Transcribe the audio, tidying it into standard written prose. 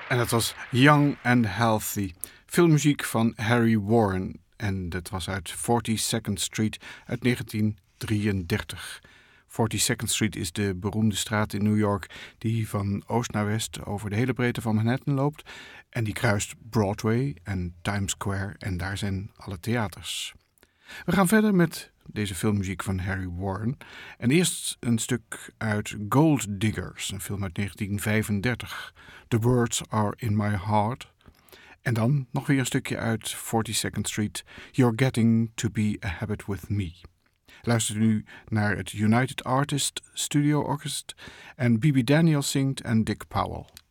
En dat was Young and Healthy, filmmuziek van Harry Warren. En dat was uit 42nd Street uit 1933. 42nd Street is de beroemde straat in New York die van oost naar west over de hele breedte van Manhattan loopt. En die kruist Broadway en Times Square en daar zijn alle theaters. We gaan verder met deze filmmuziek van Harry Warren. En eerst een stuk uit Gold Diggers, een film uit 1935. The Words Are in My Heart. En dan nog weer een stukje uit 42nd Street. You're Getting to Be a Habit with Me. Luister nu naar het United Artists Studio Orchestra en B.B. Daniels zingt en Dick Powell.